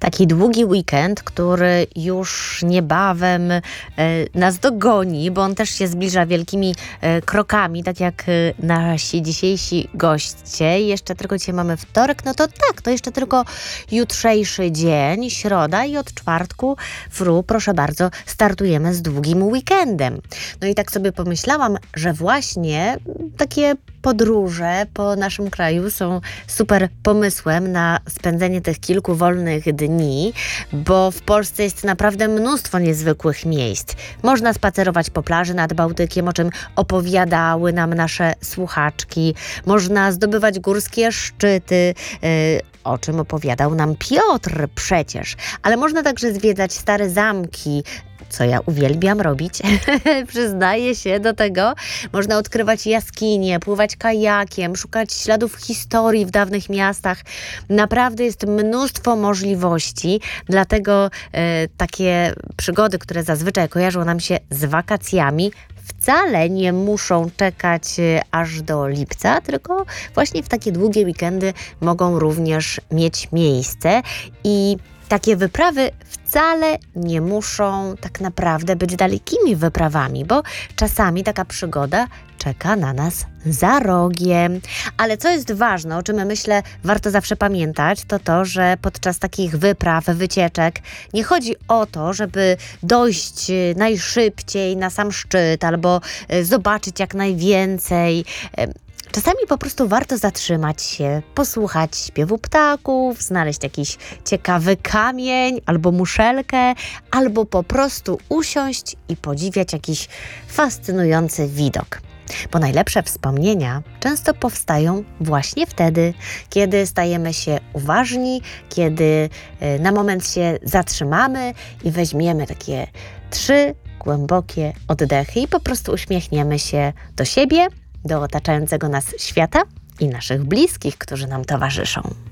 Taki długi weekend, który już niebawem nas dogoni, bo on też się zbliża wielkimi krokami, tak jak nasi dzisiejsi goście. Jeszcze tylko dzisiaj mamy wtorek, no to tak, to jeszcze tylko jutrzejszy dzień, środa i od czwartku proszę bardzo, startujemy z długim weekendem. No i tak sobie pomyślałam, że właśnie takie podróże po naszym kraju są super pomysłem na spędzenie tych kilku wolnych dni, bo w Polsce jest naprawdę mnóstwo niezwykłych miejsc. Można spacerować po plaży nad Bałtykiem, o czym opowiadały nam nasze słuchaczki. Można zdobywać górskie szczyty, o czym opowiadał nam Piotr przecież. Ale można także zwiedzać stare zamki, co ja uwielbiam robić, przyznaję się do tego. Można odkrywać jaskinie, pływać kajakiem, szukać śladów historii w dawnych miastach. Naprawdę jest mnóstwo możliwości, dlatego takie przygody, które zazwyczaj kojarzą nam się z wakacjami, wcale nie muszą czekać aż do lipca, tylko właśnie w takie długie weekendy mogą również mieć miejsce i takie wyprawy wcale nie muszą tak naprawdę być dalekimi wyprawami, bo czasami taka przygoda czeka na nas za rogiem. Ale co jest ważne, o czym myślę warto zawsze pamiętać, to to, że podczas takich wypraw, wycieczek nie chodzi o to, żeby dojść najszybciej na sam szczyt albo zobaczyć jak najwięcej. Czasami po prostu warto zatrzymać się, posłuchać śpiewu ptaków, znaleźć jakiś ciekawy kamień albo muszelkę, albo po prostu usiąść i podziwiać jakiś fascynujący widok. Bo najlepsze wspomnienia często powstają właśnie wtedy, kiedy stajemy się uważni, kiedy na moment się zatrzymamy i weźmiemy takie 3 głębokie oddechy i po prostu uśmiechniemy się do siebie, do otaczającego nas świata i naszych bliskich, którzy nam towarzyszą.